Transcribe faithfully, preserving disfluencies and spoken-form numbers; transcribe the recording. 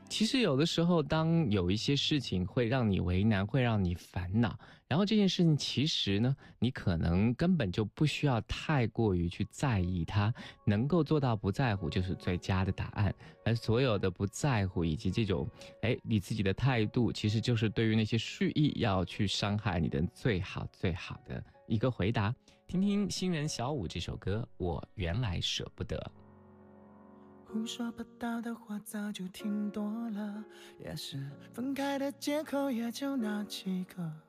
其实有的时候，当有一些事情会让你为难，会让你烦恼，然后这件事情其实呢，你可能根本就不需要太过于去在意它，能够做到不在乎就是最佳的答案。而所有的不在乎以及这种，哎，你自己的态度，其实就是对于那些蓄意要去伤害你的最好最好的一个回答。听听新人小五这首歌，我原来舍不得。 胡说八道的话早就听多了，也是分开的借口也就那几个。